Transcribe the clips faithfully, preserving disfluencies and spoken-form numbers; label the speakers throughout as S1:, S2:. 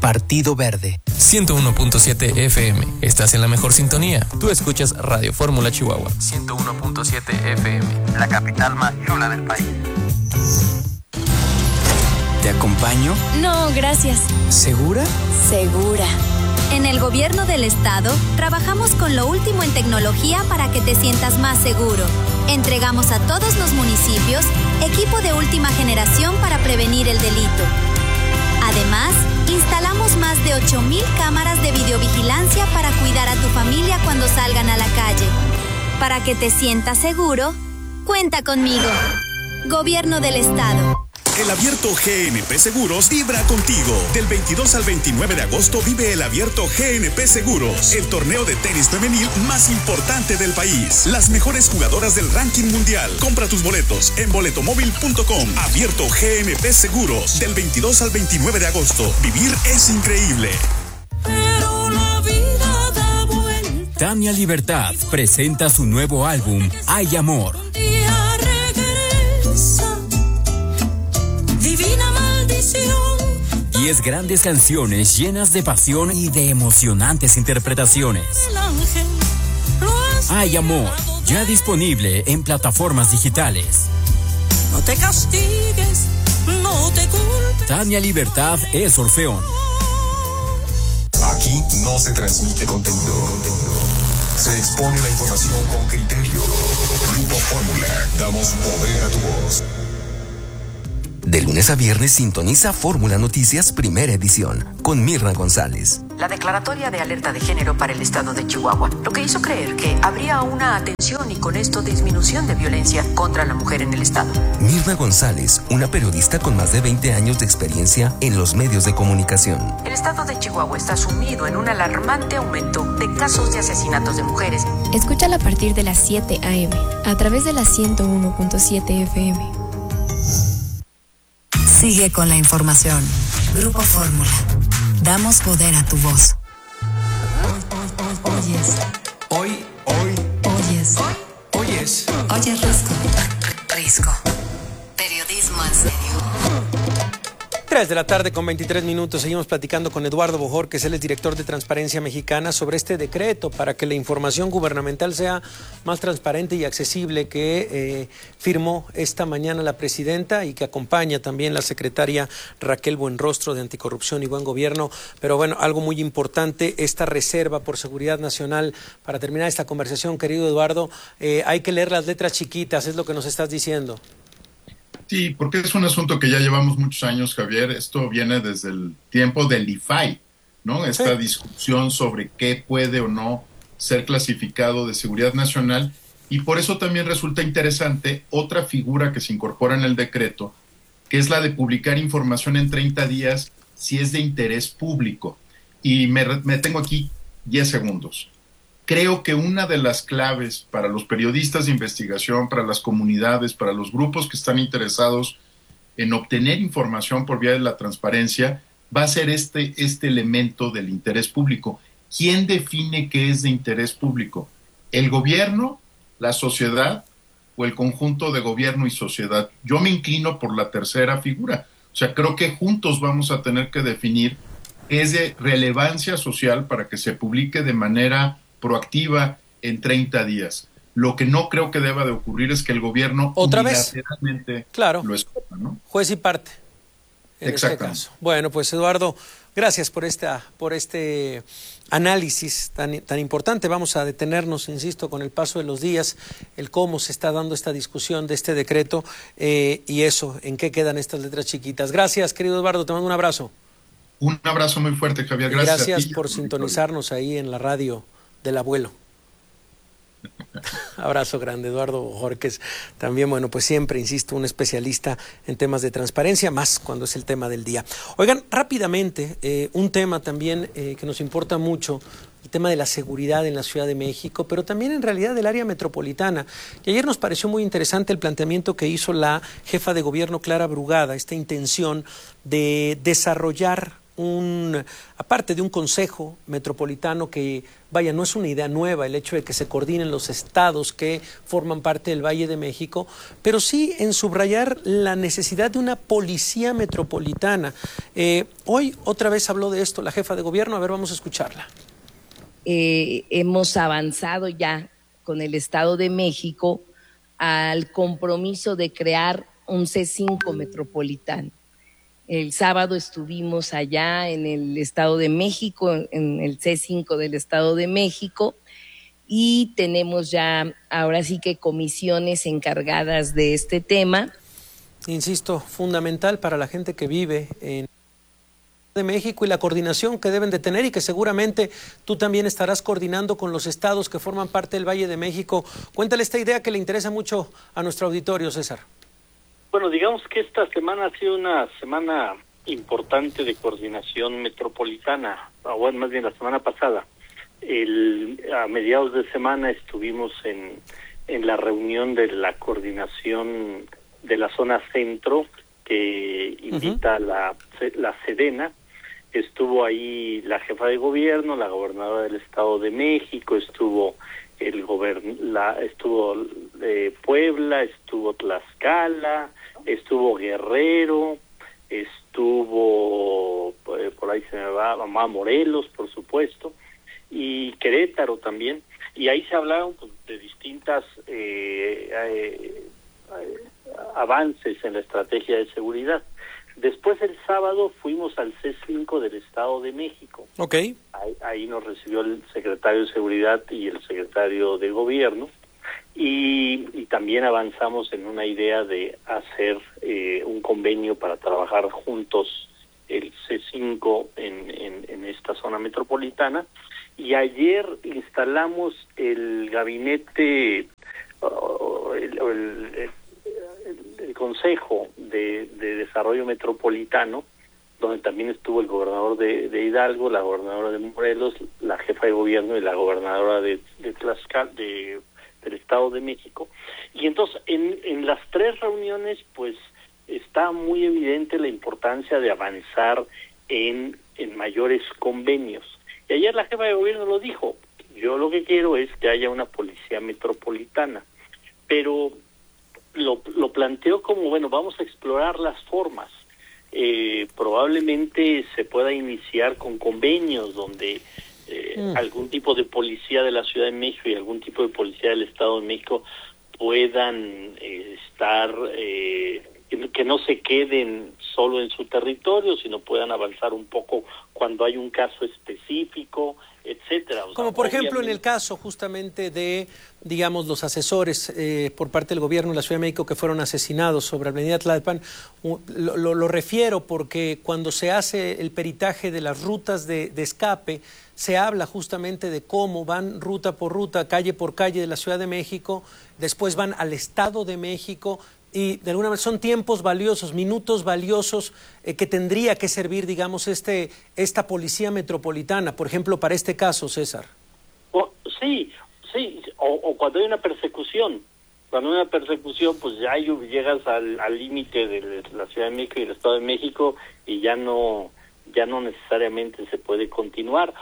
S1: Partido Verde.
S2: ciento uno punto siete F M. Estás en la mejor sintonía. Tú escuchas Radio Fórmula Chihuahua. ciento uno punto siete F M.
S1: La capital más chula del país. ¿Te acompaño?
S3: No, gracias.
S1: ¿Segura?
S3: Segura. En el gobierno del estado, trabajamos con lo último en tecnología para que te sientas más seguro. Entregamos a todos los municipios equipo de última generación para prevenir el delito. Además, instalamos más de ocho mil cámaras de videovigilancia para cuidar a tu familia cuando salgan a la calle. Para que te sientas seguro, cuenta conmigo. Gobierno del estado.
S4: El Abierto G N P Seguros vibra contigo. Del veintidós al veintinueve de agosto vive el Abierto G N P Seguros, el torneo de tenis femenil más importante del país. Las mejores jugadoras del ranking mundial. Compra tus boletos en boletomóvil punto com. Abierto G N P Seguros, del veintidós al veintinueve de agosto. Vivir es increíble.
S5: Pero la vida da vuelta.
S6: Tania Libertad presenta su nuevo álbum, Hay Amor.
S5: Día regresa. Divina maldición.
S6: Diez grandes canciones llenas de pasión y de emocionantes interpretaciones.
S5: El ángel lo has
S6: Hay Amor, ya disponible en plataformas digitales.
S5: No te castigues, no te culpes.
S6: Tania Libertad es Orfeón.
S7: Aquí no se transmite contenido. Se expone la información con criterio. Grupo Fórmula, damos poder a tu voz.
S8: De lunes a viernes sintoniza Fórmula Noticias Primera Edición con Mirna González.
S9: La declaratoria de alerta de género para el estado de Chihuahua, lo que hizo creer que habría una atención y con esto disminución de violencia contra la mujer en el estado.
S8: Mirna González, una periodista con más de veinte años de experiencia en los medios de comunicación.
S9: El estado de Chihuahua está sumido en un alarmante aumento de casos de asesinatos de mujeres.
S10: Escúchala a partir de las siete a eme a través de la ciento uno punto siete F M.
S11: Sigue con la información. Grupo Fórmula. Damos poder a tu voz. Oyes.
S12: Hoy, hoy.
S11: Oyes.
S12: Hoy. Oyes.
S11: Oyes Risco. Risco. Periodismo en serio.
S13: tres de la tarde con veintitrés minutos. Seguimos platicando con Eduardo Bojorquez, él es director de Transparencia Mexicana, sobre este decreto para que la información gubernamental sea más transparente y accesible que eh, firmó esta mañana la presidenta y que acompaña también la secretaria Raquel Buenrostro de Anticorrupción y Buen Gobierno. Pero bueno, algo muy importante, esta reserva por seguridad nacional. Para terminar esta conversación, querido Eduardo, eh, hay que leer las letras chiquitas, es lo que nos estás diciendo.
S14: Sí, porque es un asunto que ya llevamos muchos años, Javier. Esto viene desde el tiempo del I F A I, ¿no? Esta sí. discusión sobre qué puede o no ser clasificado de seguridad nacional, y por eso también resulta interesante otra figura que se incorpora en el decreto, que es la de publicar información en treinta días si es de interés público. Y me, me tengo aquí diez segundos. Creo que una de las claves para los periodistas de investigación, para las comunidades, para los grupos que están interesados en obtener información por vía de la transparencia, va a ser este, este elemento del interés público. ¿Quién define qué es de interés público? ¿El gobierno, la sociedad o el conjunto de gobierno y sociedad? Yo me inclino por la tercera figura. O sea, creo que juntos vamos a tener que definir qué es de relevancia social para que se publique de manera proactiva en treinta días. Lo que no creo que deba de ocurrir es que el gobierno
S13: otra vez claro
S14: lo escoja, ¿no?
S13: Juez y parte en
S14: Exacto.
S13: Este caso. Bueno, pues Eduardo, gracias por esta por este análisis tan tan importante. Vamos a detenernos, insisto, con el paso de los días, el cómo se está dando esta discusión de este decreto eh, y eso, en qué quedan estas letras chiquitas. Gracias, querido Eduardo, te mando un abrazo.
S14: Un abrazo muy fuerte, Javier. Gracias.
S13: Gracias
S14: a ti,
S13: por sintonizarnos ahí en la radio del abuelo. Abrazo grande, Eduardo Bojorquez. También, bueno, pues siempre, insisto, un especialista en temas de transparencia, más cuando es el tema del día. Oigan, rápidamente, eh, un tema también eh, que nos importa mucho, el tema de la seguridad en la Ciudad de México, pero también en realidad del área metropolitana. Y ayer nos pareció muy interesante el planteamiento que hizo la jefa de gobierno, Clara Brugada, esta intención de desarrollar un, aparte de un consejo metropolitano que, vaya, no es una idea nueva el hecho de que se coordinen los estados que forman parte del Valle de México, pero sí en subrayar la necesidad de una policía metropolitana. Eh, hoy otra vez habló de esto la jefa de gobierno, a ver, vamos a escucharla.
S15: Eh, hemos avanzado ya con el Estado de México al compromiso de crear un C cinco metropolitano. El sábado estuvimos allá en el Estado de México, en el C cinco del Estado de México, y tenemos ya ahora sí que comisiones encargadas de este tema.
S13: Insisto, fundamental para la gente que vive en de México y la coordinación que deben de tener y que seguramente tú también estarás coordinando con los estados que forman parte del Valle de México. Cuéntale esta idea que le interesa mucho a nuestro auditorio, César.
S16: Bueno, digamos que esta semana ha sido una semana importante de coordinación metropolitana, o bueno, más bien la semana pasada. El, a mediados de semana estuvimos en, en la reunión de la coordinación de la zona centro que invita uh-huh. la, la Sedena. Estuvo ahí la jefa de gobierno, la gobernadora del Estado de México, estuvo el gobern la estuvo eh, Puebla, estuvo Tlaxcala, estuvo Guerrero, estuvo eh, por ahí se me va mamá Morelos, por supuesto, y Querétaro también, y ahí se hablaron pues, de distintas eh, eh, eh, avances en la estrategia de seguridad. Después el sábado fuimos al C cinco del Estado de México.
S13: Okay.
S16: Ahí, ahí nos recibió el secretario de Seguridad y el secretario de Gobierno, y, y también avanzamos en una idea de hacer eh, un convenio para trabajar juntos el C cinco en, en, en esta zona metropolitana. Y ayer instalamos el gabinete, uh, el, el, el el Consejo de, de Desarrollo Metropolitano, donde también estuvo el gobernador de, de Hidalgo, la gobernadora de Morelos, la jefa de gobierno y la gobernadora de, de Tlaxcala, de, del Estado de México. Y entonces, en, en las tres reuniones, pues, está muy evidente la importancia de avanzar en, en mayores convenios. Y ayer la jefa de gobierno lo dijo, yo lo que quiero es que haya una policía metropolitana, pero Lo, lo planteo como, bueno, vamos a explorar las formas. Eh, probablemente se pueda iniciar con convenios donde eh, mm. algún tipo de policía de la Ciudad de México y algún tipo de policía del Estado de México puedan eh, estar, eh, que, que no se queden solo en su territorio, sino puedan avanzar un poco cuando hay un caso específico, etcétera. O
S13: Como
S16: sea,
S13: por ejemplo en el caso justamente de, digamos, los asesores eh, por parte del gobierno de la Ciudad de México que fueron asesinados sobre Avenida Tlalpan. Lo, lo, lo refiero porque cuando se hace el peritaje de las rutas de, de escape, se habla justamente de cómo van ruta por ruta, calle por calle de la Ciudad de México, después van al Estado de México, y de alguna manera son tiempos valiosos, minutos valiosos eh, que tendría que servir, digamos, este esta policía metropolitana, por ejemplo, para este caso, César.
S16: Oh, sí, sí, o, o cuando hay una persecución, cuando hay una persecución, pues ya llegas al límite de la Ciudad de México y el Estado de México y ya no, ya no necesariamente se puede continuar,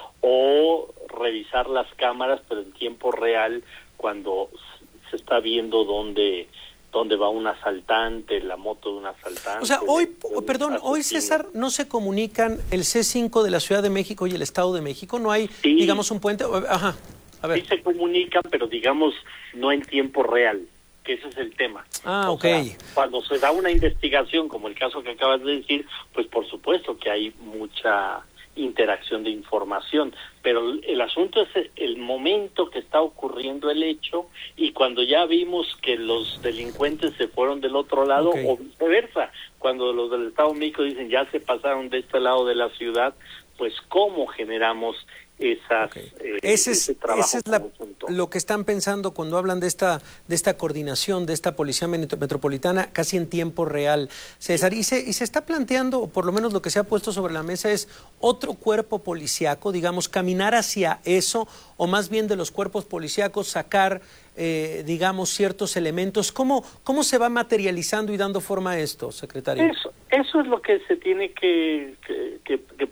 S16: o revisar las cámaras, pero en tiempo real, cuando se está viendo dónde... dónde va un asaltante, la moto de un asaltante.
S13: O sea, hoy, perdón, hoy, César, ¿no se comunican el C cinco de la Ciudad de México y el Estado de México? ¿No hay, sí, digamos, un puente? Ajá, a ver.
S16: Sí se comunican, pero digamos, no en tiempo real, que ese es el tema.
S13: Ah,
S16: o
S13: ok.
S16: sea, cuando se da una investigación, como el caso que acabas de decir, pues por supuesto que hay mucha interacción de información, pero el asunto es el momento que está ocurriendo el hecho, y cuando ya vimos que los delincuentes se fueron del otro lado, okay, o viceversa, cuando los del Estado de México dicen ya se pasaron de este lado de la ciudad, pues cómo generamos esas okay. eh,
S13: ese es, ese trabajo ese es la, lo que están pensando cuando hablan de esta de esta coordinación, de esta policía metropolitana casi en tiempo real, César, y se, y se está planteando, o por lo menos lo que se ha puesto sobre la mesa es otro cuerpo policíaco, digamos, caminar hacia eso, o más bien de los cuerpos policíacos sacar eh, digamos, ciertos elementos. ¿Cómo, cómo se va materializando y dando forma a esto, secretario?
S16: Eso, eso es lo que se tiene que, que, que, que plantear.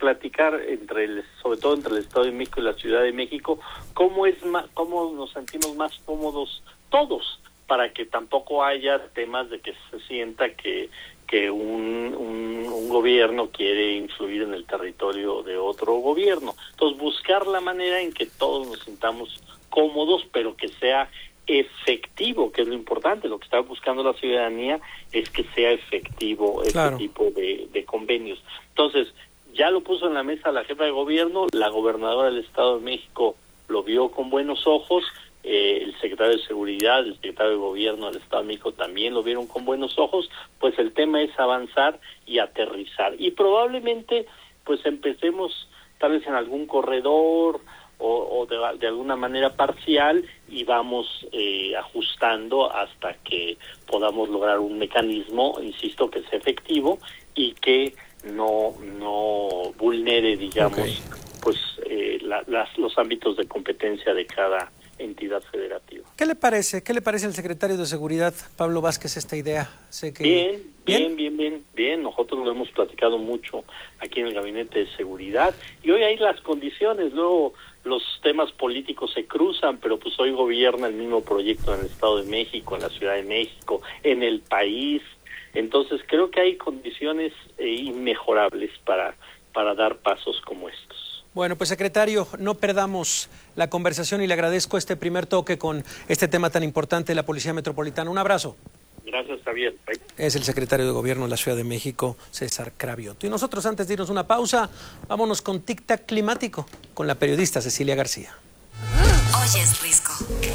S16: platicar entre el, sobre todo entre el Estado de México y la Ciudad de México, cómo es más, cómo nos sentimos más cómodos todos, para que tampoco haya temas de que se sienta que que un, un, un gobierno quiere influir en el territorio de otro gobierno. Entonces, buscar la manera en que todos nos sintamos cómodos, pero que sea efectivo, que es lo importante. Lo que está buscando la ciudadanía es que sea efectivo este claro. tipo de, de convenios. Entonces, ya lo puso en la mesa la jefa de gobierno, la gobernadora del Estado de México lo vio con buenos ojos, eh, el secretario de Seguridad, el secretario de Gobierno del Estado de México también lo vieron con buenos ojos. Pues el tema es avanzar y aterrizar. Y probablemente pues empecemos tal vez en algún corredor o, o de, de alguna manera parcial y vamos eh, ajustando hasta que podamos lograr un mecanismo, insisto, que sea efectivo y que no no vulnere, digamos, okay. pues eh, la, las, los ámbitos de competencia de cada entidad federativa.
S13: ¿Qué le parece? ¿Qué le parece al secretario de Seguridad, Pablo Vázquez, esta idea? Sé que...
S16: Bien, bien, bien, bien, bien. Nosotros lo hemos platicado mucho aquí en el Gabinete de Seguridad y hoy hay las condiciones, luego los temas políticos se cruzan, pero pues hoy gobierna el mismo proyecto en el Estado de México, en la Ciudad de México, en el país. Entonces creo que hay condiciones eh, inmejorables para, para dar pasos como estos.
S13: Bueno, pues secretario, no perdamos la conversación y le agradezco este primer toque con este tema tan importante de la Policía Metropolitana. Un abrazo.
S16: Gracias, Javier. Bye.
S13: Es el secretario de Gobierno de la Ciudad de México, César Cravioto. Y nosotros, antes de irnos una pausa, vámonos con Tic Tac Climático, con la periodista Cecilia García.
S11: Hoy es Risco.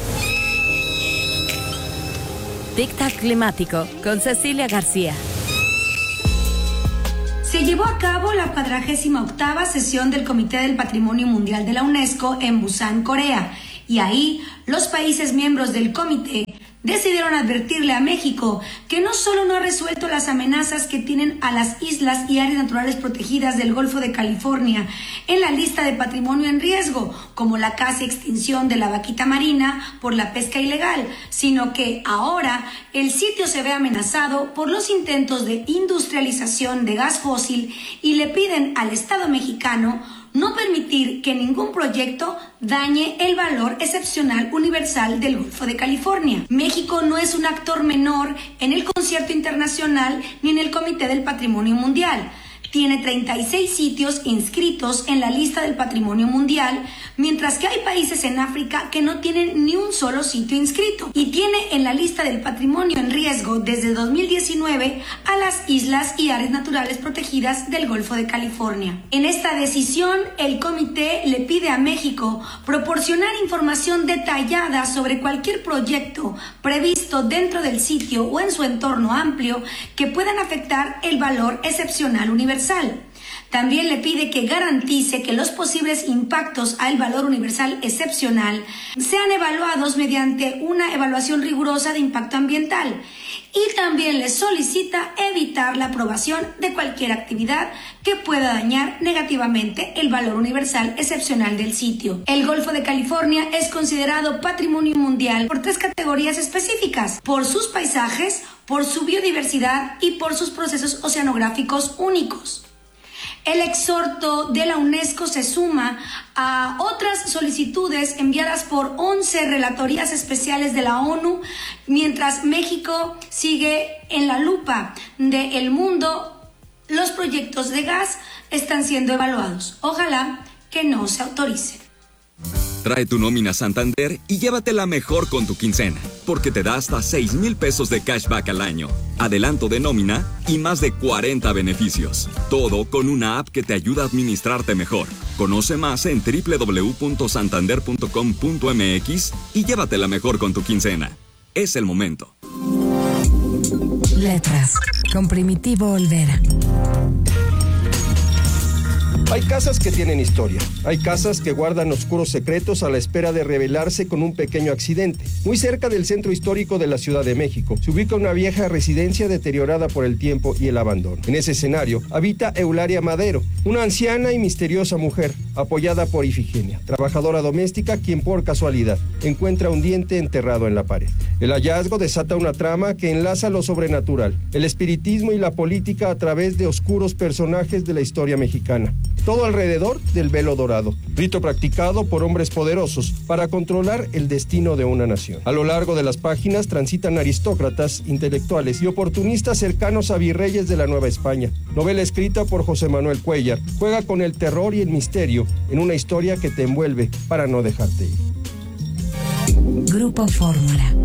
S17: Tic Tac Climático, con Cecilia García.
S18: Se llevó a cabo la cuadragésima octava sesión del Comité del Patrimonio Mundial de la UNESCO en Busan, Corea, y ahí los países miembros del comité decidieron advertirle a México que no solo no ha resuelto las amenazas que tienen a las islas y áreas naturales protegidas del Golfo de California en la lista de patrimonio en riesgo, como la caza y extinción de la vaquita marina por la pesca ilegal, sino que ahora el sitio se ve amenazado por los intentos de industrialización de gas fósil y le piden al Estado mexicano no permitir que ningún proyecto dañe el valor excepcional universal del Golfo de California. México no es un actor menor en el concierto internacional ni en el Comité del Patrimonio Mundial. Tiene treinta y seis sitios inscritos en la lista del Patrimonio Mundial, mientras que hay países en África que no tienen ni un solo sitio inscrito. Y tiene en la lista del Patrimonio en riesgo desde dos mil diecinueve a las islas y áreas naturales protegidas del Golfo de California. En esta decisión, el comité le pide a México proporcionar información detallada sobre cualquier proyecto previsto dentro del sitio o en su entorno amplio que puedan afectar el valor excepcional universal. También le pide que garantice que los posibles impactos al valor universal excepcional sean evaluados mediante una evaluación rigurosa de impacto ambiental. Y también le solicita evitar la aprobación de cualquier actividad que pueda dañar negativamente el valor universal excepcional del sitio. El Golfo de California es considerado patrimonio mundial por tres categorías específicas: por sus paisajes, por su biodiversidad y por sus procesos oceanográficos únicos. El exhorto de la UNESCO se suma a otras solicitudes enviadas por once relatorías especiales de la ONU, mientras México sigue en la lupa del mundo. Los proyectos de gas están siendo evaluados. Ojalá que no se autoricen.
S19: Trae tu nómina Santander y llévatela mejor con tu quincena, porque te da hasta seis mil pesos de cashback al año, adelanto de nómina y más de cuarenta beneficios. Todo con una app que te ayuda a administrarte mejor. Conoce más en doble u doble u doble u punto santander punto com punto m x y llévatela mejor con tu quincena. Es el momento.
S11: Letras, con Primitivo Olvera.
S20: Hay casas que tienen historia, hay casas que guardan oscuros secretos a la espera de revelarse con un pequeño accidente. Muy cerca del centro histórico de la Ciudad de México se ubica una vieja residencia deteriorada por el tiempo y el abandono. En ese escenario habita Eulalia Madero, una anciana y misteriosa mujer, apoyada por Ifigenia, trabajadora doméstica quien por casualidad encuentra un diente enterrado en la pared. El hallazgo desata una trama que enlaza lo sobrenatural, el espiritismo y la política a través de oscuros personajes de la historia mexicana. todo alrededor del velo dorado, rito practicado por hombres poderosos para controlar el destino de una nación. A lo largo de las páginas transitan aristócratas, intelectuales y oportunistas cercanos a virreyes de la Nueva España. Novela escrita por José Manuel Cuellar, juega con el terror y el misterio en una historia que te envuelve para no dejarte ir.
S11: Grupo Fórmula.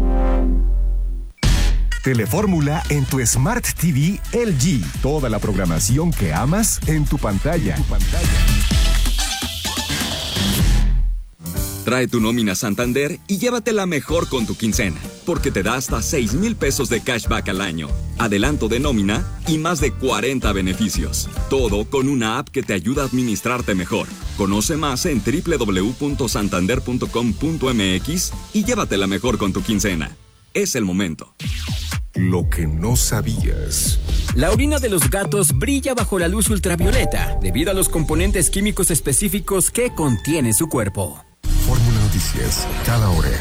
S21: Telefórmula en tu Smart T V L G. Toda la programación que amas en tu pantalla. En tu pantalla.
S19: Trae tu nómina Santander y llévatela mejor con tu quincena, porque te da hasta seis mil pesos de cashback al año, adelanto de nómina y más de cuarenta beneficios. Todo con una app que te ayuda a administrarte mejor. Conoce más en doble u doble u doble u punto santander punto com punto m x y llévatela mejor con tu quincena. Es el momento.
S21: Lo que no sabías.
S6: La orina de los gatos brilla bajo la luz ultravioleta debido a los componentes químicos específicos que contiene su cuerpo.
S21: Fórmula Noticias, cada hora.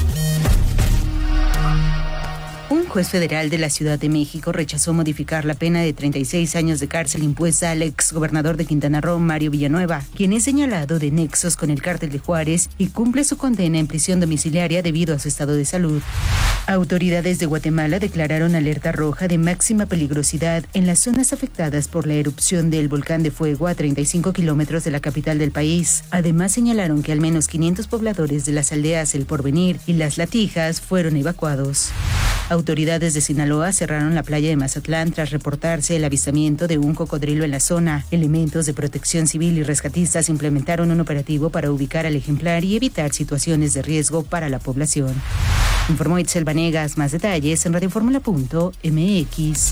S22: Un juez federal de la Ciudad de México rechazó modificar la pena de treinta y seis años de cárcel impuesta al exgobernador de Quintana Roo, Mario Villanueva, quien es señalado de nexos con el cártel de Juárez y cumple su condena en prisión domiciliaria debido a su estado de salud. Autoridades de Guatemala declararon alerta roja de máxima peligrosidad en las zonas afectadas por la erupción del volcán de fuego a treinta y cinco kilómetros de la capital del país. Además señalaron que al menos quinientos pobladores de las aldeas El Porvenir y Las Latijas fueron evacuados. Autoridades de Sinaloa cerraron la playa de Mazatlán tras reportarse el avistamiento de un cocodrilo en la zona. Elementos de protección civil y rescatistas implementaron un operativo para ubicar al ejemplar y evitar situaciones de riesgo para la población. Informó Itzel Vanegas. Más detalles en radioformula punto m x.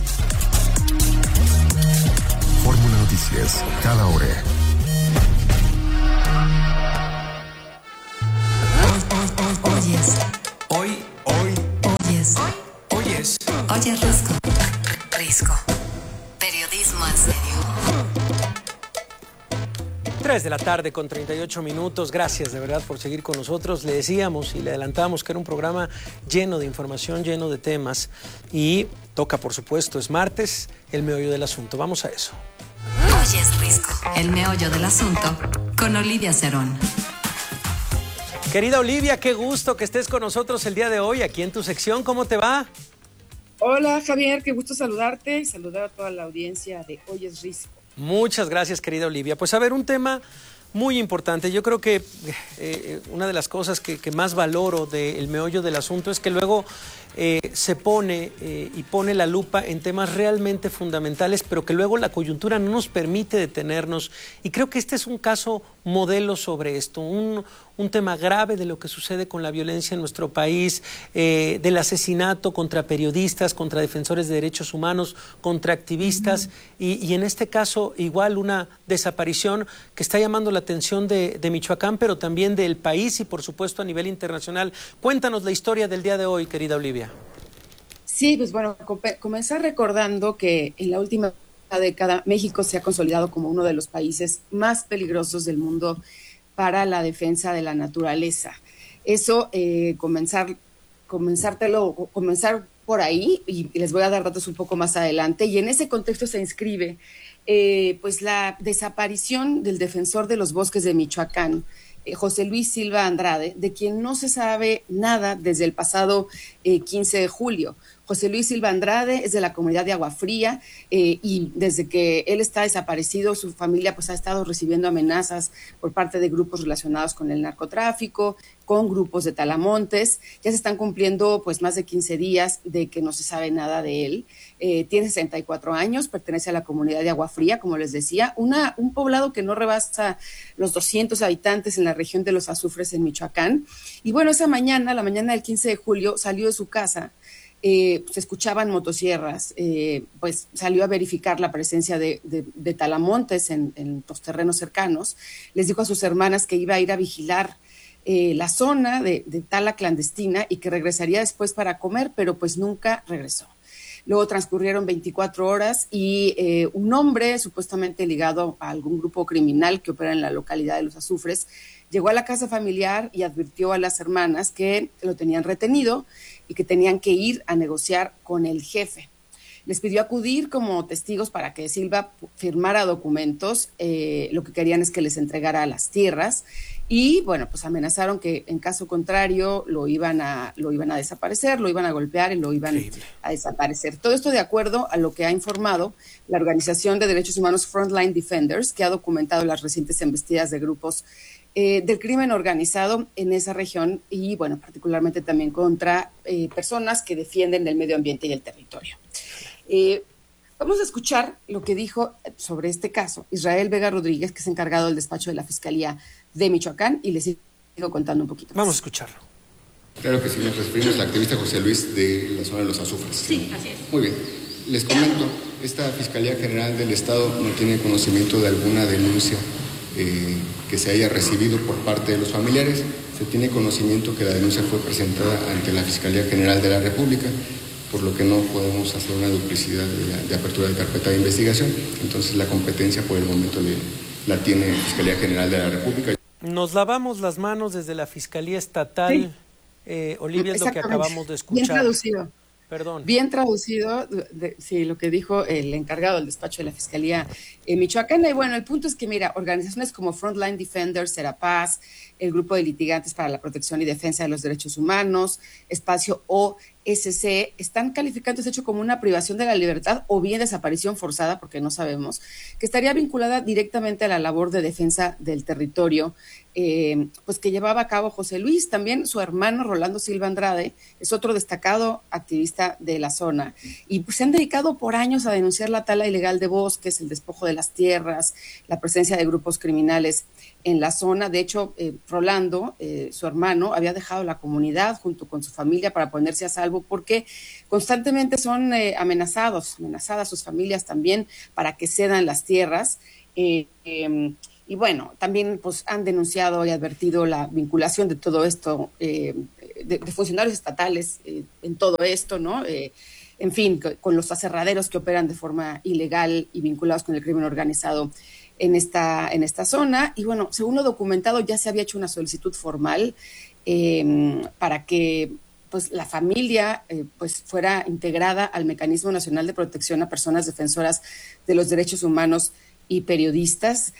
S21: Fórmula Noticias, cada hora.
S11: Oyes.
S12: Hoy, hoy,
S11: Oyes.
S12: oyes.
S11: Oyes Risco. Risco. Periodismo en serio.
S13: tres de la tarde con treinta y ocho minutos. Gracias de verdad por seguir con nosotros. Le decíamos y le adelantábamos que era un programa lleno de información, lleno de temas. Y toca, por supuesto, es martes, el meollo del asunto. Vamos a eso.
S11: Oyes Risco. El meollo del asunto con Olivia Cerón.
S13: Querida Olivia, qué gusto que estés con nosotros el día de hoy aquí en tu sección. ¿Cómo te va?
S23: Hola Javier, qué gusto saludarte y saludar a toda la audiencia de Oyes Risco.
S13: Muchas gracias, querida Olivia. Pues a ver, un tema muy importante. Yo creo que eh, una de las cosas que, que más valoro del meollo del asunto es que luego eh, se pone eh, y pone la lupa en temas realmente fundamentales, pero que luego la coyuntura no nos permite detenernos. Y creo que este es un caso modelo sobre esto, un, un tema grave de lo que sucede con la violencia en nuestro país, eh, del asesinato contra periodistas, contra defensores de derechos humanos, contra activistas, uh-huh. y, y en este caso igual una desaparición que está llamando la atención de, de Michoacán, pero también del país y por supuesto a nivel internacional. Cuéntanos la historia del día de hoy, querida Olivia.
S23: Sí, pues bueno, comenzar recordando que en la última década México se ha consolidado como uno de los países más peligrosos del mundo para la defensa de la naturaleza. Eso, eh, comenzar, comenzártelo, comenzar por ahí, y les voy a dar datos un poco más adelante, y en ese contexto se inscribe eh, pues la desaparición del defensor de los bosques de Michoacán, eh, José Luis Silva Andrade, de quien no se sabe nada desde el pasado eh, quince de julio. José Luis Silva Andrade es de la comunidad de Agua Fría eh, y desde que él está desaparecido, su familia pues ha estado recibiendo amenazas por parte de grupos relacionados con el narcotráfico, con grupos de talamontes. Ya se están cumpliendo pues más de quince días de que no se sabe nada de él. Eh, tiene sesenta y cuatro años, pertenece a la comunidad de Agua Fría, como les decía, una, un poblado que no rebasa los doscientos habitantes en la región de Los Azufres en Michoacán. Y bueno, esa mañana, la mañana del quince de julio, salió de su casa. Eh, se escuchaban motosierras, eh, pues salió a verificar la presencia de, de, de talamontes en, en los terrenos cercanos. Les dijo a sus hermanas que iba a ir a vigilar eh, la zona de, de tala clandestina y que regresaría después para comer, pero pues nunca regresó. Luego transcurrieron veinticuatro horas y eh, un hombre supuestamente ligado a algún grupo criminal que opera en la localidad de Los Azufres llegó a la casa familiar y advirtió a las hermanas que lo tenían retenido y que tenían que ir a negociar con el jefe. les pidió acudir como testigos para que Silva firmara documentos. Eh, lo que querían es que les entregara las tierras y, bueno, pues amenazaron que en caso contrario lo iban a, lo iban a desaparecer, lo iban a golpear y lo iban Increíble. a desaparecer. Todo esto de acuerdo a lo que ha informado la Organización de Derechos Humanos Frontline Defenders, que ha documentado las recientes embestidas de grupos Eh, del crimen organizado en esa región y, bueno, particularmente también contra eh, personas que defienden el medio ambiente y el territorio. Eh, vamos a escuchar lo que dijo sobre este caso Israel Vega Rodríguez, que es encargado del despacho de la Fiscalía de Michoacán, y les sigo contando un poquito más.
S13: Vamos a escucharlo.
S1: Claro que sí, nos referimos al activista José Luis de la zona de Los Azufres.
S23: Sí, así es.
S1: Muy bien. Les comento, esta Fiscalía General del Estado no tiene conocimiento de alguna denuncia Eh, que se haya recibido por parte de los familiares. Se tiene conocimiento que la denuncia fue presentada ante la Fiscalía General de la República, por lo que no podemos hacer una duplicidad de, la, de apertura de carpeta de investigación. Entonces la competencia por el momento le, la tiene la Fiscalía General de la República.
S13: Nos lavamos las manos desde la Fiscalía Estatal, sí. eh, Olivia, es lo que acabamos de escuchar.
S23: Bien traducido.
S13: Perdón.
S23: Bien traducido, de, sí, lo que dijo el encargado del despacho de la Fiscalía en Michoacán. Y bueno, el punto es que, mira, organizaciones como Frontline Defenders, Serapaz, el Grupo de Litigantes para la Protección y Defensa de los Derechos Humanos, Espacio O S C, están calificando este hecho como una privación de la libertad o bien desaparición forzada, porque no sabemos, que estaría vinculada directamente a la labor de defensa del territorio, eh, pues que llevaba a cabo José Luis. También su hermano Rolando Silva Andrade es otro destacado activista de la zona y pues se han dedicado por años a denunciar la tala ilegal de bosques, el despojo de las tierras, la presencia de grupos criminales en la zona. De hecho, eh, Rolando, eh, su hermano, había dejado la comunidad junto con su familia para ponerse a salvo porque constantemente son eh, amenazados, amenazadas sus familias también para que cedan las tierras. Eh, eh, y bueno, también pues han denunciado y advertido la vinculación de todo esto, eh, de, de funcionarios estatales eh, en todo esto, ¿no? Eh, en fin, con los aserraderos que operan de forma ilegal y vinculados con el crimen organizado en esta, en esta zona. Y bueno, según lo documentado, ya se había hecho una solicitud formal eh, para que pues la familia eh, pues fuera integrada al Mecanismo Nacional de Protección a Personas Defensoras de los Derechos Humanos y Periodistas.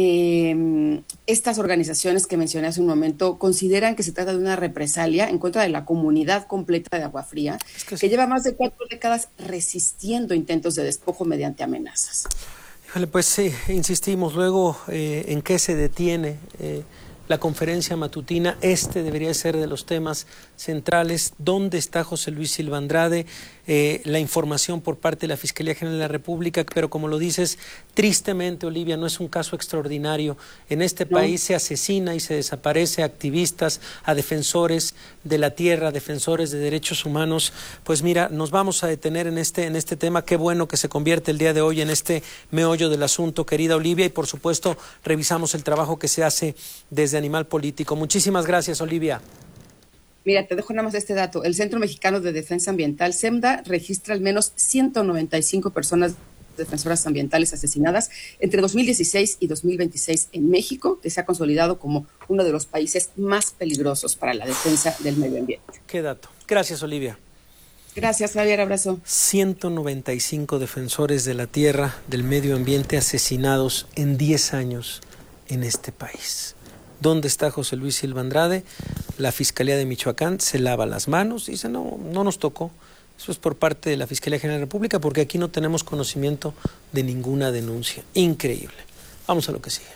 S23: Eh, estas organizaciones que mencioné hace un momento consideran que se trata de una represalia en contra de la comunidad completa de Agua Fría, es que, que sí. lleva más de cuatro décadas resistiendo intentos de despojo mediante amenazas.
S13: Híjole, pues sí, insistimos luego eh, en qué se detiene eh, la conferencia matutina. Este debería ser de los temas centrales. ¿Dónde está José Luis Silva Andrade? Eh, la información por parte de la Fiscalía General de la República, pero como lo dices, tristemente, Olivia, no es un caso extraordinario. En este no. país se asesina y se desaparece a activistas, a defensores de la tierra, defensores de derechos humanos. Pues mira, nos vamos a detener en este, en este tema. Qué bueno que se convierte el día de hoy en este meollo del asunto, querida Olivia, y por supuesto revisamos el trabajo que se hace desde Animal Político. Muchísimas gracias, Olivia.
S23: Mira, te dejo nada más este dato. El Centro Mexicano de Defensa Ambiental, CEMDA, registra al menos ciento noventa y cinco personas defensoras ambientales asesinadas entre dos mil dieciséis y dos mil veintiséis en México, que se ha consolidado como uno de los países más peligrosos para la defensa del medio ambiente.
S13: Qué dato. Gracias, Olivia.
S23: Gracias, Javier. Abrazo.
S13: ciento noventa y cinco defensores de la tierra, del medio ambiente asesinados en diez años en este país. ¿Dónde está José Luis Silva Andrade? La Fiscalía de Michoacán se lava las manos y dice, no, no nos tocó. Eso es por parte de la Fiscalía General de la República, porque aquí no tenemos conocimiento de ninguna denuncia. Increíble. Vamos a lo que sigue.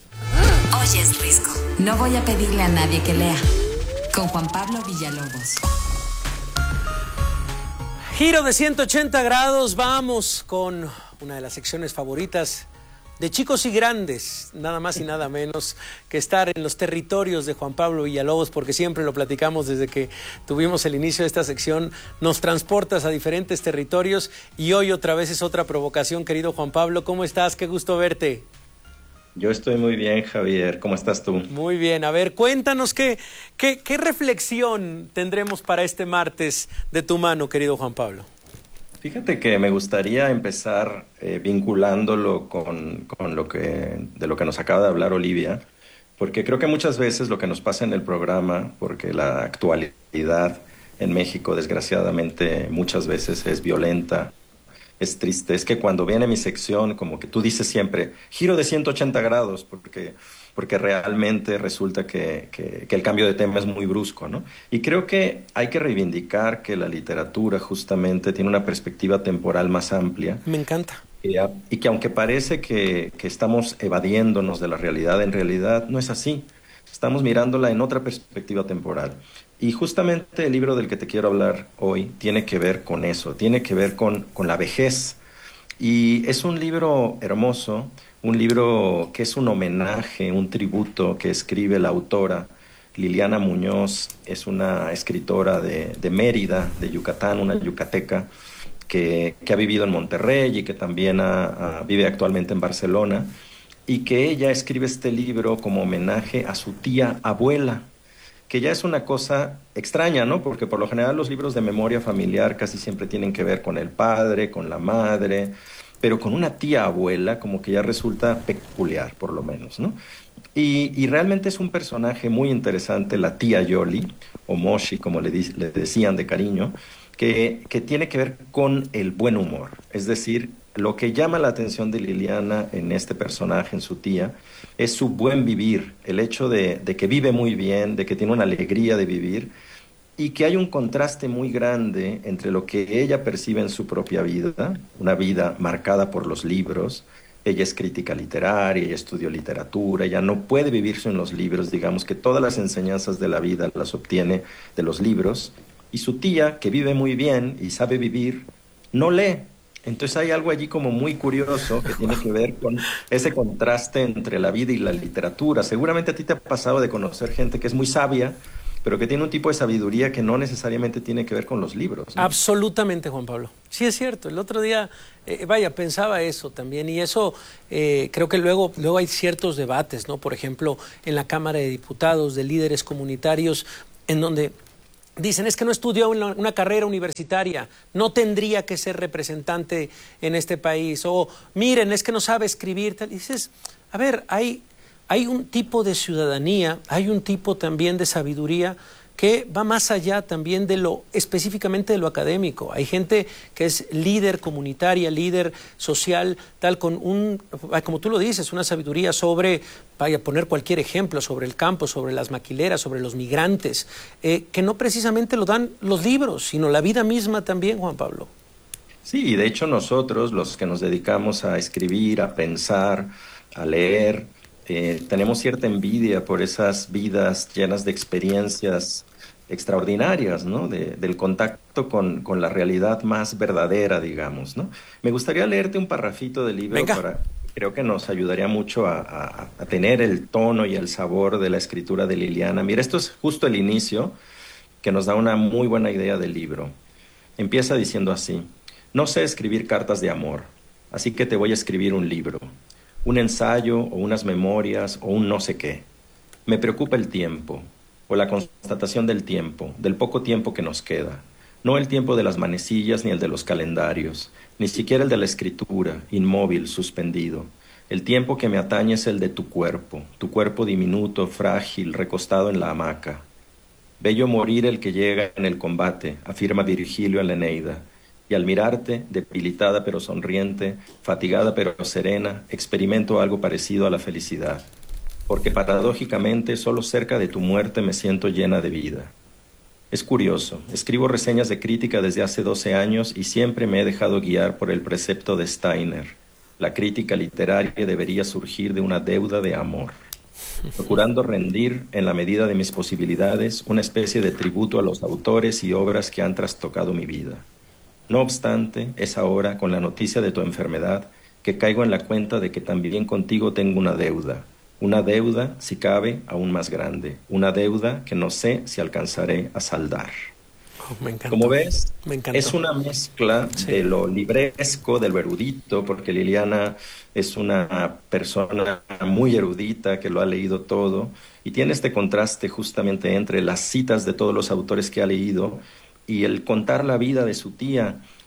S11: Oye, es Risco. No voy a pedirle a nadie que lea. Con Juan Pablo Villalobos.
S13: Giro de ciento ochenta grados. Vamos con una de las secciones favoritas de chicos y grandes, nada más y nada menos que estar en los territorios de Juan Pablo Villalobos, porque siempre lo platicamos desde que tuvimos el inicio de esta sección. Nos transportas a diferentes territorios y hoy otra vez es otra provocación, querido Juan Pablo. ¿Cómo estás? Qué gusto verte.
S2: Yo estoy muy bien, Javier. ¿Cómo estás tú?
S13: Muy bien. A ver, cuéntanos qué, qué, qué reflexión tendremos para este martes de tu mano, querido Juan Pablo.
S2: Fíjate que me gustaría empezar eh, vinculándolo con, con lo que, de lo que nos acaba de hablar Olivia, porque creo que muchas veces lo que nos pasa en el programa, porque la actualidad en México desgraciadamente muchas veces es violenta es triste, es que cuando viene mi sección, como que tú dices siempre, giro de ciento ochenta grados, porque, porque realmente resulta que, que, que el cambio de tema es muy brusco, ¿no? Y creo que hay que reivindicar que la literatura justamente tiene una perspectiva temporal más amplia.
S13: Me encanta.
S2: Y, y que aunque parece que, que estamos evadiéndonos de la realidad, en realidad no es así. Estamos mirándola en otra perspectiva temporal. Y justamente el libro del que te quiero hablar hoy tiene que ver con eso, tiene que ver con, con la vejez. Y es un libro hermoso, un libro que es un homenaje, un tributo que escribe la autora Liliana Muñoz. Es una escritora de, de Mérida, de Yucatán, una yucateca que, que ha vivido en Monterrey y que también ha, ha, vive actualmente en Barcelona, y que ella escribe este libro como homenaje a su tía abuela, que ya es una cosa extraña, ¿no? Porque por lo general los libros de memoria familiar casi siempre tienen que ver con el padre, con la madre, pero con una tía abuela como que ya resulta peculiar, por lo menos, ¿no? Y, y realmente es un personaje muy interesante, la tía Yoli, o Moshi, como le, di- le decían de cariño, que, que tiene que ver con el buen humor. Es decir, lo que llama la atención de Liliana en este personaje, en su tía, es su buen vivir, el hecho de, de que vive muy bien, de que tiene una alegría de vivir, y que hay un contraste muy grande entre lo que ella percibe en su propia vida, una vida marcada por los libros. Ella es crítica literaria, ella estudió literatura, ella no puede vivir sin los libros, digamos que todas las enseñanzas de la vida las obtiene de los libros, y su tía, que vive muy bien y sabe vivir, no lee. Entonces hay algo allí como muy curioso que tiene que ver con ese contraste entre la vida y la literatura. Seguramente a ti te ha pasado de conocer gente que es muy sabia, pero que tiene un tipo de sabiduría que no necesariamente tiene que ver con los libros, ¿no?
S13: Absolutamente, Juan Pablo. Sí, es cierto. El otro día, eh, vaya, pensaba eso también, y eso eh, creo que luego, luego hay ciertos debates, ¿no? Por ejemplo, en la Cámara de Diputados, de líderes comunitarios, en donde dicen, es que no estudió una, una carrera universitaria, no tendría que ser representante en este país, o miren, es que no sabe escribir, tal. Y dices, a ver, hay, hay un tipo de ciudadanía, hay un tipo también de sabiduría que va más allá también de lo, específicamente de lo académico. Hay gente que es líder comunitaria, líder social, tal, con un, como tú lo dices, una sabiduría sobre, vaya a poner cualquier ejemplo, sobre el campo, sobre las maquileras, sobre los migrantes, eh, que no precisamente lo dan los libros, sino la vida misma también, Juan Pablo.
S2: Sí, y de hecho nosotros, los que nos dedicamos a escribir, a pensar, a leer, eh, tenemos cierta envidia por esas vidas llenas de experiencias extraordinarias, ¿no? De, del contacto con, con la realidad más verdadera, digamos, ¿no? Me gustaría leerte un parrafito del libro. Venga. Para, creo que nos ayudaría mucho a, a, a tener el tono y el sabor de la escritura de Liliana. Mira, esto es justo el inicio, que nos da una muy buena idea del libro. Empieza diciendo así: no sé escribir cartas de amor, así que te voy a escribir un libro, un ensayo o unas memorias o un no sé qué. Me preocupa el tiempo, o la constatación del tiempo, del poco tiempo que nos queda. No el tiempo de las manecillas ni el de los calendarios, ni siquiera el de la escritura, inmóvil, suspendido. El tiempo que me atañe es el de tu cuerpo, tu cuerpo diminuto, frágil, recostado en la hamaca. Bello morir el que llega en el combate, afirma Virgilio en la Eneida. Y al mirarte, debilitada pero sonriente, fatigada pero serena, experimento algo parecido a la felicidad. Porque paradójicamente solo cerca de tu muerte me siento llena de vida. Es curioso, escribo reseñas de crítica desde hace doce años y siempre me he dejado guiar por el precepto de Steiner. La crítica literaria debería surgir de una deuda de amor, procurando rendir, en la medida de mis posibilidades, una especie de tributo a los autores y obras que han trastocado mi vida. No obstante, es ahora, con la noticia de tu enfermedad, que caigo en la cuenta de que también contigo tengo una deuda. Una deuda, si cabe, aún más grande. Una deuda que no sé si alcanzaré a saldar.
S13: Oh, me encantó.
S2: Como ves,
S13: me encantó.
S2: Es una mezcla sí. de lo libresco, de lo erudito, porque Liliana es una persona muy erudita que lo ha leído todo, y tiene este contraste justamente entre las citas de todos los autores que ha leído y el contar la vida de su tía,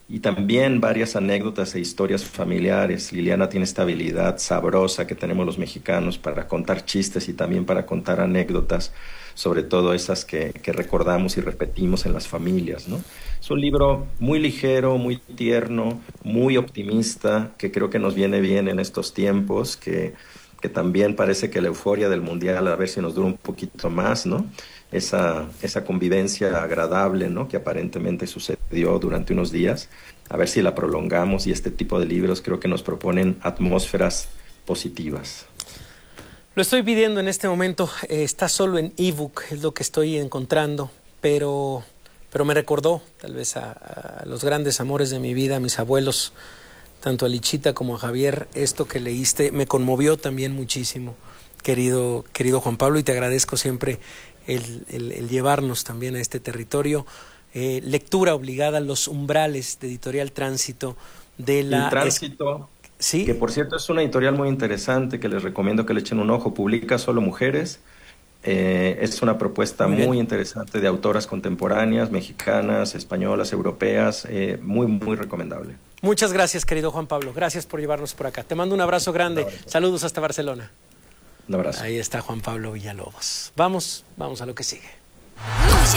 S2: y también varias anécdotas e historias familiares. Liliana tiene esta habilidad sabrosa que tenemos los mexicanos para contar chistes y también para contar anécdotas, sobre todo esas que, que recordamos y repetimos en las familias, ¿no? Es un libro muy ligero, muy tierno, muy optimista, que creo que nos viene bien en estos tiempos, que, que también parece que la euforia del Mundial, a ver si nos dura un poquito más, ¿no? Esa, esa convivencia agradable, ¿no?, que aparentemente sucedió durante unos días, a ver si la prolongamos, y este tipo de libros creo que nos proponen atmósferas positivas.
S13: Lo estoy pidiendo en este momento, eh, está solo en ebook, es lo que estoy encontrando, pero, pero me recordó tal vez a, a los grandes amores de mi vida, a mis abuelos, tanto a Lichita como a Javier. Esto que leíste me conmovió también muchísimo, querido, querido Juan Pablo, y te agradezco siempre el, el, el llevarnos también a este territorio. Eh, lectura obligada, Los umbrales, de Editorial Tránsito. De la
S2: El Tránsito, es... ¿sí? Que por cierto es una editorial muy interesante que les recomiendo que le echen un ojo. Publica solo mujeres. Eh, es una propuesta muy, muy interesante de autoras contemporáneas, mexicanas, españolas, europeas, eh, muy, muy recomendable.
S13: Muchas gracias, querido Juan Pablo. Gracias por llevarnos por acá. Te mando un abrazo grande. Saludos hasta Barcelona.
S2: Un abrazo.
S13: Ahí está Juan Pablo Villalobos. Vamos, vamos a lo que sigue.
S11: Oye,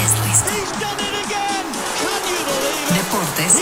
S11: Deportes.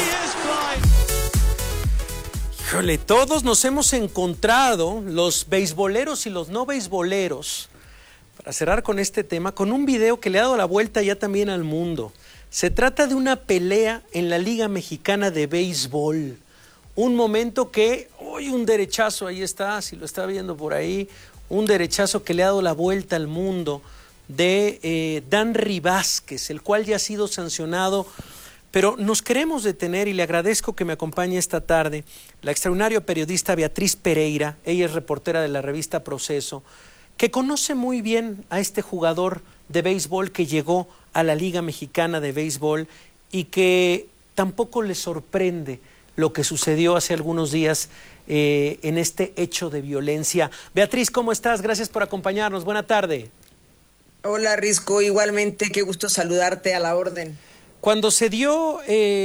S13: Híjole, todos nos hemos encontrado, los beisboleros y los no beisboleros, para cerrar con este tema, con un video que le ha dado la vuelta ya también al mundo. Se trata de una pelea en la Liga Mexicana de Béisbol. Un momento que, uy, un derechazo, ahí está, si lo está viendo por ahí, un derechazo que le ha dado la vuelta al mundo de eh, Danry Vázquez, el cual ya ha sido sancionado. Pero nos queremos detener, y le agradezco que me acompañe esta tarde la extraordinaria periodista Beatriz Pereira. Ella es reportera de la revista Proceso, que conoce muy bien a este jugador de béisbol que llegó a la Liga Mexicana de Béisbol y que tampoco le sorprende lo que sucedió hace algunos días eh, en este hecho de violencia. Beatriz, ¿cómo estás? Gracias por acompañarnos. Buena tarde.
S3: Hola, Risco. Igualmente, qué gusto saludarte, a la orden.
S13: Cuando se dio... Eh,